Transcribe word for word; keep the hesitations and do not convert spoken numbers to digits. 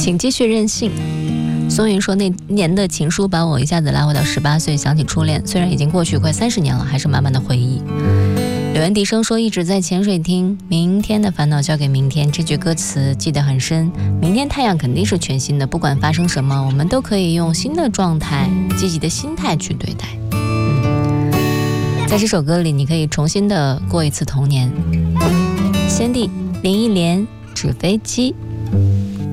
请继续任性。松云说，那年的情书把我一下子拉回到十八岁，想起初恋，虽然已经过去快三十年了，还是满满的回忆。柳岩笛声说，一直在潜水听明天的烦恼交给明天，这句歌词记得很深。明天太阳肯定是全新的，不管发生什么，我们都可以用新的状态、积极的心态去对待。嗯，在这首歌里，你可以重新的过一次童年。先帝林忆莲纸飞机。